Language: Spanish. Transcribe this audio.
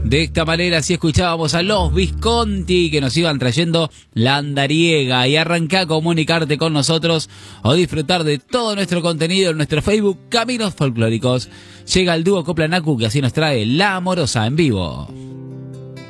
De esta manera así escuchábamos a los Visconti que nos iban trayendo la andariega, y arranca a comunicarte con nosotros o disfrutar de todo nuestro contenido en nuestro Facebook Caminos Folclóricos. Llega el dúo Coplanacu que así nos trae La Amorosa en vivo.